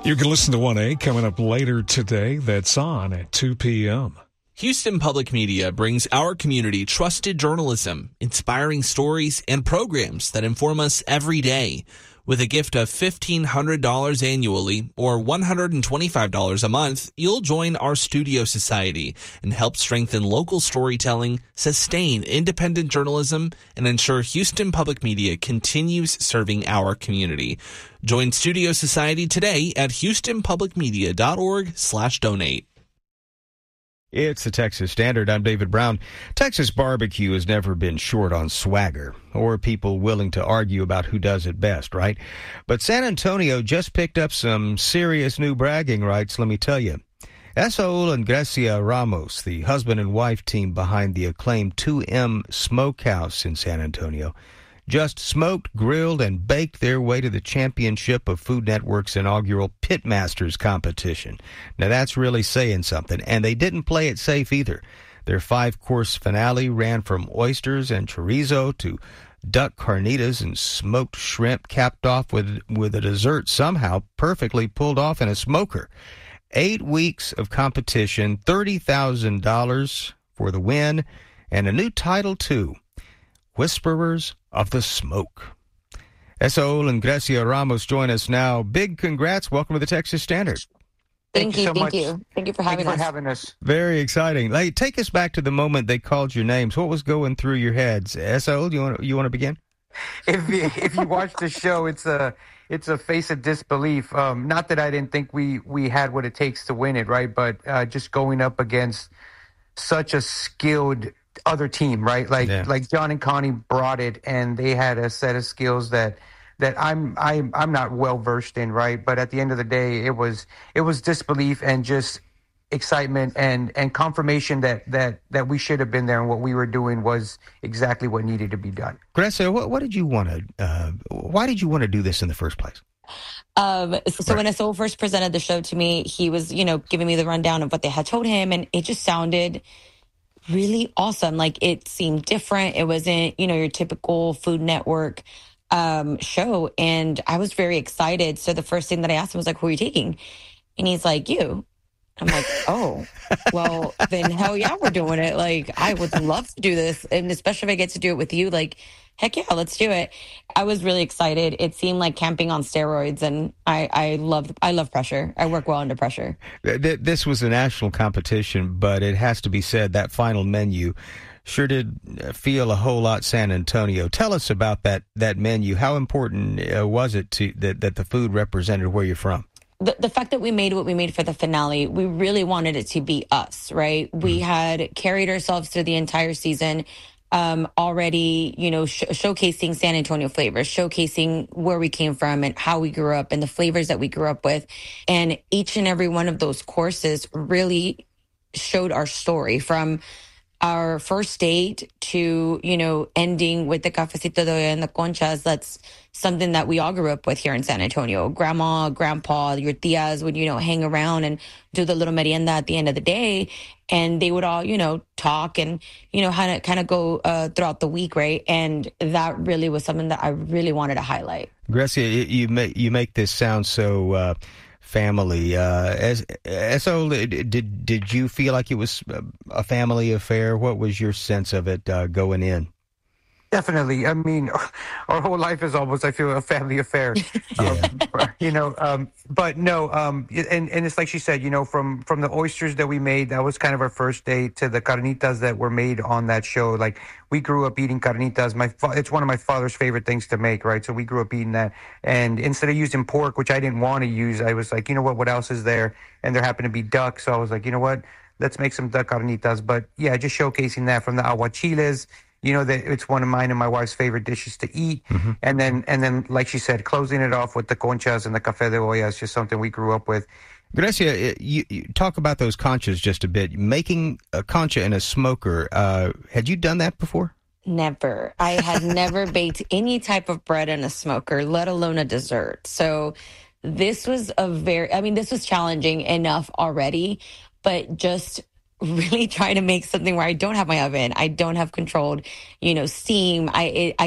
You can listen to 1A coming up later today. That's on at 2 p.m. Houston Public Media brings our community trusted journalism, inspiring stories, and programs that inform us every day. With a gift of $1,500 annually or $125 a month, you'll join our Studio Society and help strengthen local storytelling, sustain independent journalism, and ensure Houston Public Media continues serving our community. Join Studio Society today at houstonpublicmedia.org/donate. It's the Texas Standard. I'm David Brown. Texas barbecue has never been short on swagger or people willing to argue about who does it best, right? But San Antonio just picked up some serious new bragging rights, let me tell you. Esaul and Grecia Ramos, the husband and wife team behind the acclaimed 2M Smokehouse in San Antonio, just smoked, grilled, and baked their way to the championship of Food Network's inaugural Pitmasters competition. Now that's really saying something, and they didn't play it safe either. Their 5-course finale ran from oysters and chorizo to duck carnitas and smoked shrimp, capped off with a dessert somehow perfectly pulled off in a smoker. 8 weeks of competition, $30,000 for the win, and a new title too, Whisperers of the Smoke. Esaul and Grecia Ramos join us now. Big congrats. Welcome to the Texas Standard. Thank you so much. Thank you for having us. Very exciting. Hey, take us back to the moment they called your names. What was going through your heads? Esaul, you want to begin? If you watch the show, it's a face of disbelief. Not that I didn't think we had what it takes to win it, right? But just going up against such a skilled other team, right? Like John and Connie brought it, and they had a set of skills that I'm not well versed in, right? But at the end of the day, it was disbelief and just excitement and confirmation that we should have been there, and what we were doing was exactly what needed to be done. Grecia, what did you want to? Why did you want to do this in the first place? So when Esaul first presented the show to me, he was giving me the rundown of what they had told him, and it just sounded really awesome. Like, it seemed different. It wasn't, your typical Food Network show. And I was very excited. So the first thing that I asked him was like, who are you taking? And he's like, you. I'm like, oh, well, then hell yeah, we're doing it. Like, I would love to do this. And especially if I get to do it with you, like, heck yeah, let's do it. I was really excited. It seemed like camping on steroids, and I love pressure. I work well under pressure. This was a national competition, but it has to be said that final menu sure did feel a whole lot San Antonio. Tell us about that menu. How important was it to that the food represented where you're from? The fact that we made what we made for the finale, we really wanted it to be us, right? We had carried ourselves through the entire season, already, showcasing San Antonio flavors, showcasing where we came from and how we grew up and the flavors that we grew up with. And each and every one of those courses really showed our story, from our first date to, ending with the cafecito de olla and the conchas. That's something that we all grew up with here in San Antonio. Grandma, grandpa, your tias would, hang around and do the little merienda at the end of the day. And they would all, talk and, kind of go throughout the week, right? And that really was something that I really wanted to highlight. Grecia, you make this sound so family. So did you feel like it was a family affair? What was your sense of it going in? Definitely. I mean, our whole life is almost, I feel, a family affair. But no, and it's like she said, from the oysters that we made, that was kind of our first date, to the carnitas that were made on that show. Like, we grew up eating carnitas. It's one of my father's favorite things to make, right? So we grew up eating that. And instead of using pork, which I didn't want to use, I was like, what else is there? And there happened to be duck. So I was like, what? Let's make some duck carnitas. But yeah, just showcasing that, from the aguachiles. That it's one of mine and my wife's favorite dishes to eat. Mm-hmm. And then, like she said, closing it off with the conchas and the café de olla is just something we grew up with. Grecia, you talk about those conchas just a bit. Making a concha in a smoker, had you done that before? Never. I had never baked any type of bread in a smoker, let alone a dessert. So this was this was challenging enough already, but just really trying to make something where I don't have my oven, I don't have controlled, steam. I